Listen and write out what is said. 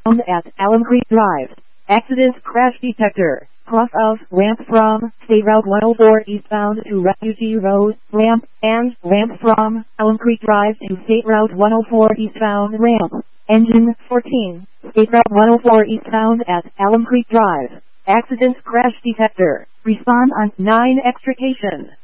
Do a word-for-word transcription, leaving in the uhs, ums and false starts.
Found at Alum Creek Drive. Accident crash detector. Cross of ramp from State Route one oh four eastbound to Refugee Road, ramp, and ramp from Alum Creek Drive to State Route one oh four eastbound ramp. Engine fourteen, State Route one oh four eastbound at Alum Creek Drive. Accident crash detector. Respond on nine extrication.